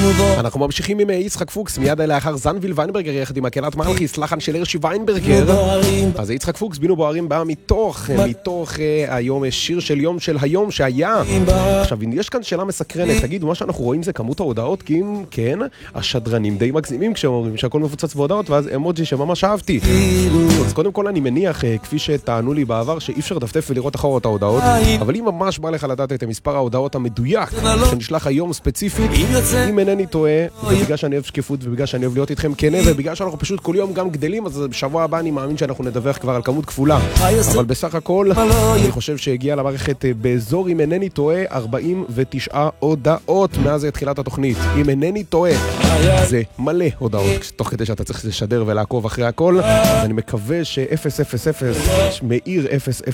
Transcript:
אנחנו ממשיכים עם יצחק פוקס, מיד לאחר זנביל ויינברגר יחד עם הקהלת מלכיס, לחן של הרשי ויינברגר. אז יצחק פוקס, בינו בוערים בא מתוך היום שיר של יום של היום שהיה. עכשיו, יש כאן שאלה מסקרנת, תגידו, מה שאנחנו רואים זה כמות ההודעות, כי אם כן, השדרנים די מגזימים כשהם אומרים שהכל מפוצץ בהודעות, ואז אמוג'י שממש אהבתי. אז קודם כל אני מניח, כפי שטענו לי בעבר, שאי אפשר דפדף ולראות אחר את ההודעות, אבל אם ממש בא לך לדעת את מספר ההודעות המדויק שנשלח היום ספציפית, אם אינני טועה, ובגלל שאני אוהב שקיפות ובגלל שאני אוהב להיות איתכם כנה, ובגלל שאנחנו פשוט כל יום גם גדלים, אז בשבוע הבא אני מאמין שאנחנו נדווח כבר על כמות כפולה. אבל בסך הכל, אני חושב שהגיע למערכת באזור, אם אינני טועה, 49 הודעות מאז תחילת התוכנית. אם אינני טועה, זה מלא הודעות, תוך כדי שאתה צריך לשדר ולעקוב אחרי הכל. אני מקווה ש-000 מאיר